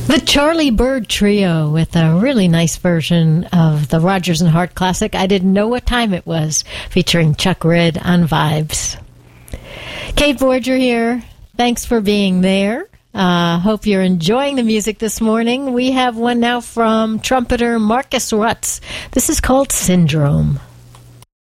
The Charlie Bird Trio with a really nice version of the Rodgers and Hart classic, I Didn't Know What Time It Was, featuring Chuck Red on Vibes. Kate Voyager here. Thanks for being there. Hope you're enjoying the music this morning. We have one now from trumpeter Marcus Rutz. This is called Syndrome.